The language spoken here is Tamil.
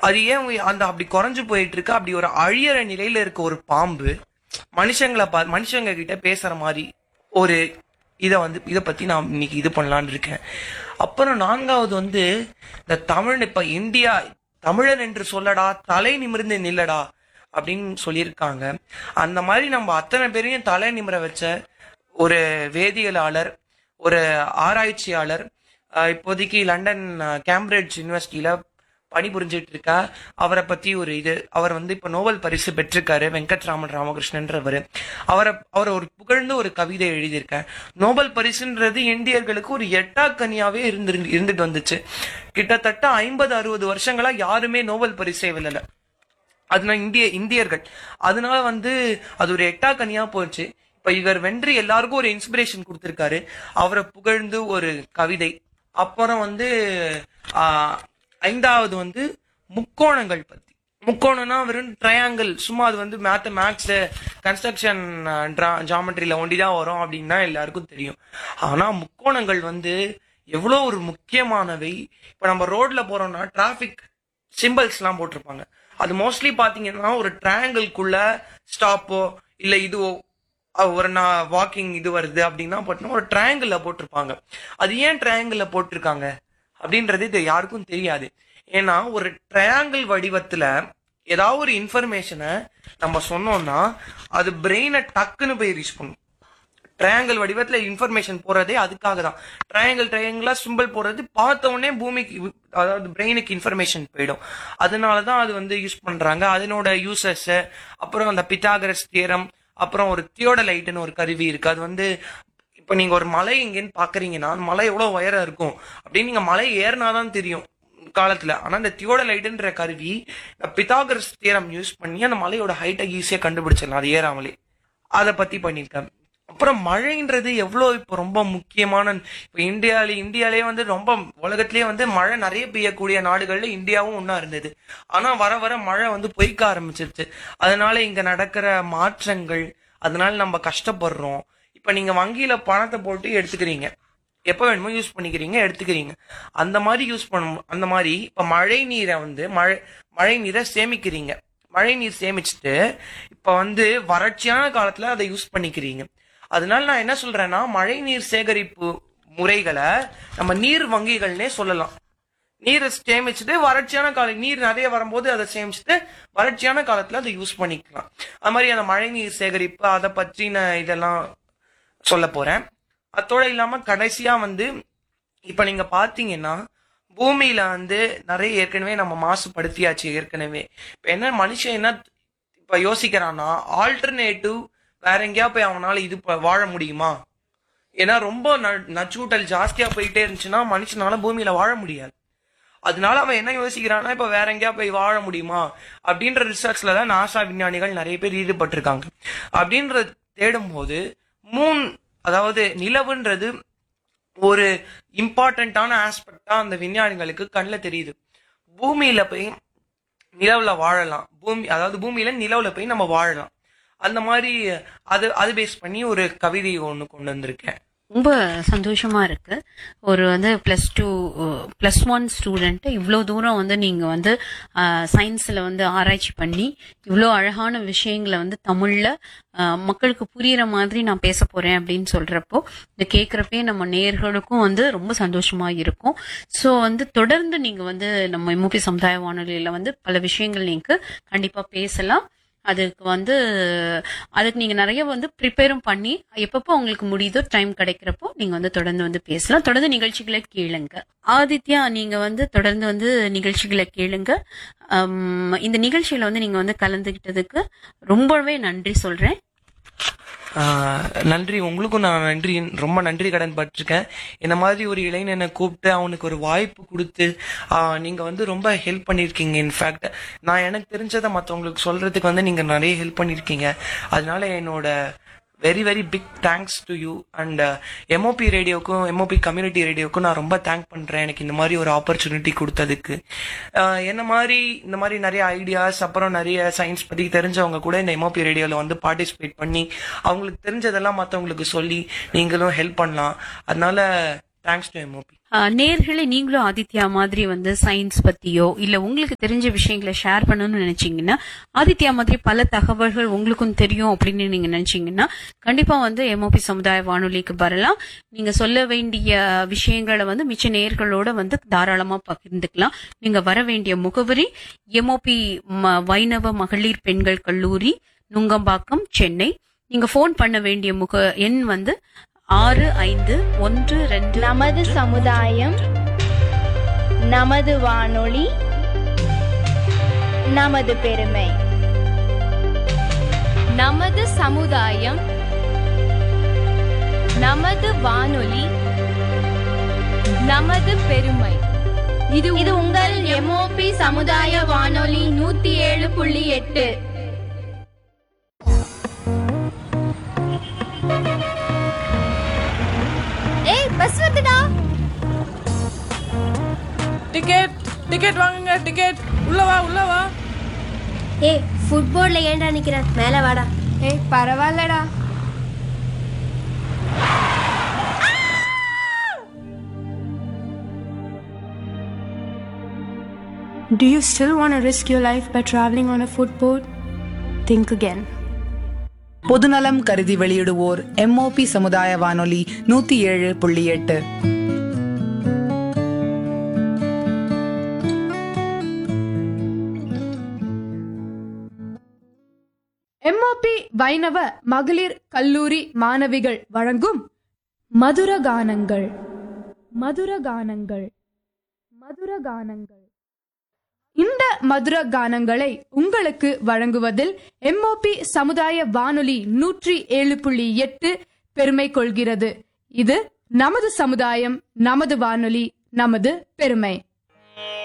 அது ஏன் அந்த அப்படி குறைஞ்சு போயிட்டு இருக்கு? அப்படி ஒரு அழியற நிலையில இருக்க ஒரு பாம்பு மனுஷங்க கிட்ட பேசுற மாதிரி ஒரு இத பத்தி நான் இன்னைக்கு இது பண்ணலான்னு இருக்கேன். அப்புறம் நான்காவது வந்து இந்த தமிழ், இப்ப இந்தியா தமிழன் என்று சொல்லடா, தலை நிமிர்ந்து நில்லடா அப்படின்னு சொல்லியிருக்காங்க. அந்த மாதிரி நம்ம அத்தனை பேரையும் தலை நிமிர வச்ச ஒரு வேதியியலாளர், ஒரு ஆராய்ச்சியாளர், இப்போதைக்கு லண்டன் கேம்பிரிட்ஜ் யூனிவர்சிட்டியில பணிபுரிஞ்சிட்டு இருக்கா. அவரை பத்தி அவர் வந்து இப்ப நோபல் பரிசு பெற்றிருக்காரு, வெங்கட்ராமன் ராமகிருஷ்ணன்றவர். அவர் ஒரு புகழ்ந்து ஒரு கவிதை எழுதியிருக்கார். நோபல் பரிசுன்றது இந்தியர்களுக்கு ஒரு எட்டாக்கனியாவே இருந்துட்டு வந்துச்சு. கிட்டத்தட்ட 50-60 வருஷங்களா யாருமே நோபல் பரிசை வெல்லல. அதனால இந்தியர்கள் அதனால வந்து அது ஒரு எட்டாக்கனியா போச்சு. இப்ப இவர் வென்று எல்லாருக்கும் ஒரு இன்ஸ்பிரேஷன் கொடுத்திருக்காரு. அவரை புகழ்ந்து ஒரு கவிதை. அப்புறம் வந்து ஐந்தாவது வந்து முக்கோணங்கள் பத்தி. முக்கோணம்னா வெறும் ட்ரையாங்கிள், சும்மா அது வந்து மேக்ஸ் கன்ஸ்ட்ரக்ஷன் ஜாமெட்ரியில ஒண்டிதான் வரும் அப்படின்னா எல்லாருக்கும் தெரியும். ஆனா முக்கோணங்கள் வந்து எவ்வளவு ஒரு முக்கியமானவை. இப்ப நம்ம ரோட்ல போறோம்னா டிராபிக் சிம்பிள்ஸ் எல்லாம் போட்டிருப்பாங்க. அது மோஸ்ட்லி பாத்தீங்கன்னா ஒரு ட்ரையாங்கிள்குள்ள ஸ்டாப்போ இல்ல இதுவோ ஒரு வாக்கிங் இது வருது அப்படின்னா போட்டோம்னா ஒரு ட்ரையாங்கிள் போட்டிருப்பாங்க. அது ஏன் ட்ரையாங்கிள் போட்டிருக்காங்க அப்படின்றது இது யாருக்கும் தெரியாது. ஏன்னா ஒரு ட்ரையாங்கிள் வடிவத்துல ஏதாவது ஒரு இன்ஃபர்மேஷனை நம்ம சொன்னோம்னா அது பிரெயினை டக்குன்னு போய் ரீச் பண்ணும். ட்ரையாங்கிள் வடிவத்துல இன்ஃபர்மேஷன் போறதே அதுக்காக தான். ட்ரையாங்கிளா சிம்பிள் போடுறது பார்த்த உடனே பூமிக்கு, அதாவது பிரெயினுக்கு இன்ஃபர்மேஷன் போயிடும். அதனாலதான் அது வந்து யூஸ் பண்றாங்க. அதனோட யூசஸ் அப்புறம் அந்த பித்தாகரஸ் தியரம், அப்புறம் ஒரு தியோடலைட்னு ஒரு கருவி இருக்கு. அது வந்து இப்ப நீங்க ஒரு மலை எங்கன்னு பாக்குறீங்கன்னா மலை எவ்வளவு உயரம் இருக்கும் அப்படின்னு நீங்க மலை ஏறினாதான் தெரியும் காலத்துல. ஆனா இந்த தியோடலைட்ன்ற கருவி பித்தாகரஸ் தியரம் யூஸ் பண்ணி அந்த மலையோட ஹைட்டை ஈஸியா கண்டுபிடிச்சிடலாம் அது ஏறாமலே. அதை பத்தி பண்ணிருக்காங்க. அப்புறம் மழைன்றது எவ்வளவு இப்ப ரொம்ப முக்கியமான, இப்ப இந்தியாலே வந்து ரொம்ப உலகத்திலேயே வந்து மழை நிறைய பெய்யக்கூடிய நாடுகள்ல இந்தியாவும் ஒன்னா இருந்தது. ஆனா வர வர மழை வந்து பொய்க்க ஆரம்பிச்சிருச்சு. அதனால இங்க நடக்கிற மாற்றங்கள், அதனால நம்ம கஷ்டப்படுறோம். இப்ப நீங்க வங்கியில பணத்தை போட்டு எடுத்துக்கிறீங்க, எப்ப வேணுமோ யூஸ் பண்ணிக்கிறீங்க, எடுத்துக்கிறீங்க. அந்த மாதிரி யூஸ் பண்ணும். அந்த மாதிரி இப்ப மழை நீரை சேமிக்கிறீங்க. மழை நீர் சேமிச்சுட்டு இப்ப வந்து வறட்சியான காலத்துல அதை யூஸ் பண்ணிக்கிறீங்க. அதனால நான் என்ன சொல்றேன்னா, மழை நீர் சேகரிப்பு முறைகளை நம்ம நீர் வங்கிகள்னே சொல்லலாம். நீரை சேமிச்சுட்டு வறட்சியான கால நீர் நிறைய வரும்போது அதை சேமிச்சுட்டு வறட்சியான காலத்துல அதை யூஸ் பண்ணிக்கலாம். அது மாதிரி அந்த மழை நீர் சேகரிப்பு அதை பற்றின இதெல்லாம் சொல்ல போறேன். அதோட இல்லாம கடைசியா வந்து இப்ப நீங்க பாத்தீங்கன்னா பூமியில வந்து நிறைய ஏற்கனவே நம்ம மாசுபடுத்தியாச்சு ஏற்கனவே. இப்ப என்ன மனுஷன் என்ன இப்ப யோசிக்கிறான்னா, ஆல்டர்னேட்டிவ் வேற எங்கேயா போய் அவனால இது வாழ முடியுமா? ஏன்னா ரொம்ப நச்சூட்டல் ஜாஸ்தியா போயிட்டே இருந்துச்சுன்னா மனுஷனால பூமியில வாழ முடியாது. அதனால அவன் என்ன யோசிக்கிறான்னா, இப்ப வேற எங்கேயா போய் வாழ முடியுமா அப்படின்ற ரிசர்ச்ல தான் நாசா விஞ்ஞானிகள் நிறைய பேர் ஈடுபட்டிருக்காங்க. அப்படின்ற தேடும் போது அதாவது நிலவுன்றது ஒரு இம்பார்ட்டன்டான ஆஸ்பெக்டா அந்த விஞ்ஞானிகளுக்கு கண்ணில் தெரியுது. பூமியில போய் நிலவுல வாழலாம், பூமியில நிலவுல போய் நம்ம வாழலாம். அந்த மாதிரி அது பேஸ் பண்ணி ஒரு கவிதை ஒண்ணு கொண்டு வந்திருக்கேன். ரொம்ப சந்தோஷமா இருக்கு. ஒரு வந்து +1 ஸ்டூடெண்ட் இவ்வளோ தூரம் வந்து நீங்க வந்து சயின்ஸ்ல வந்து ஆராய்ச்சி பண்ணி இவ்வளோ அழகான விஷயங்களை வந்து தமிழ்ல மக்களுக்கு புரியுற மாதிரி நான் பேச போறேன் அப்படின்னு சொல்றப்போ இதை கேட்கறப்பே நம்ம நேயர்களுக்கும் வந்து ரொம்ப சந்தோஷமா இருக்கும். ஸோ வந்து தொடர்ந்து நீங்க வந்து நம்ம எம்ஓபி சமுதாய வானொலியில வந்து பல விஷயங்கள் நீங்க கண்டிப்பா பேசலாம். அதுக்கு நீங்க நிறைய வந்து ப்ரிப்பேரும் பண்ணி எப்பப்போ உங்களுக்கு முடியுதோ டைம் கிடைக்கிறப்போ நீங்க வந்து தொடர்ந்து வந்து பேசலாம். தொடர்ந்து நிகழ்ச்சிகளை கேளுங்க. ஆதித்யா, நீங்க வந்து தொடர்ந்து வந்து நிகழ்ச்சிகளை கேளுங்க. இந்த நிகழ்ச்சியில வந்து நீங்க வந்து கலந்துகிட்டதுக்கு ரொம்பவே நன்றி சொல்றேன். நன்றி. உங்களுக்கும் நான் ரொம்ப நன்றி கடன் பட்டிருக்கேன். இந்த மாதிரி ஒரு இளைஞனை கூப்பிட்டு அவனுக்கு ஒரு வாய்ப்பு கொடுத்து நீங்க வந்து ரொம்ப ஹெல்ப் பண்ணிருக்கீங்க. இன்ஃபேக்ட் நான் எனக்கு தெரிஞ்சதை மற்றவங்களுக்கு சொல்றதுக்கு வந்து நீங்க நிறைய ஹெல்ப் பண்ணிருக்கீங்க. அதனால என்னோட very very big thanks to you. And MOP ரேடியோக்கும் MOP community ரேடியோக்கும் நான் ரொம்ப தேங்க் பண்றேன் எனக்கு இந்த மாதிரி ஒரு ஆப்பர்ச்சுனிட்டி கொடுத்ததுக்கு. இந்த மாதிரி நிறைய ஐடியாஸ், அப்புறம் நிறைய சயின்ஸ் பத்தி தெரிஞ்சவங்க கூட இந்த எம்ஓபி ரேடியோல வந்து பார்ட்டிசிபேட் பண்ணி அவங்களுக்கு தெரிஞ்சதெல்லாம் மற்றவங்களுக்கு சொல்லி நீங்களும் ஹெல்ப் பண்ணலாம். அதனால தேங்க்ஸ் டு எம்ஓபி. நேர்களை நீங்களும் ஆதித்யா மாதிரி வந்து சயின்ஸ் பத்தியோ இல்ல உங்களுக்கு தெரிஞ்ச விஷயங்களை ஷேர் பண்ணணும்னு நினைச்சீங்கன்னா, ஆதித்யா மாதிரி பல தகவல்கள் உங்களுக்கும் தெரியும் அப்படின்னு நீங்க நினைச்சீங்கன்னா, கண்டிப்பா வந்து எம்ஓபி சமுதாய வானொலிக்கு வரலாம். நீங்க சொல்ல வேண்டிய விஷயங்களை வந்து மிச்ச நேர்களோட வந்து தாராளமா பகிர்ந்துக்கலாம். நீங்க வர வேண்டிய முகவரி எம்ஓபி வைணவ மகளிர் பெண்கள் கல்லூரி, நுங்கம்பாக்கம், சென்னை. நீங்க போன் பண்ண வேண்டிய எண் வந்து 6512. நமது சமுதாயம், நமது வானொலி, நமது பெருமை. நமது சமுதாயம், நமது வானொலி, நமது பெருமை. இது உங்கள் எம்ஓபி சமுதாய வானொலி 107.8. பஸ் வந்துடா. டிக்கெட் வாங்குங்க. டிக்கெட். உள்ள வா. ஏய், ஃபுட்போர்ட்ல ஏன்டா நிக்கிற? மேல வாடா. ஏய், பரவாயில்லடா. Do you still want to risk your life by traveling on a footboard? Think again. பொதுநலம் கருதி வெளியிடுவோர் எம்ஓபி சமுதாய வானொலி 107.8. எம்ஓபி வைணவ மகளிர் கல்லூரி மாணவிகள் வழங்கும் மதுரகானங்கள். இந்த மதுர கானங்களை உங்களுக்கு வழங்குவதில் எம்ஓபி சமுதாய வானொலி 107.8 பெருமை கொள்கிறது. இது நமது சமுதாயம், நமது வானொலி, நமது பெருமை.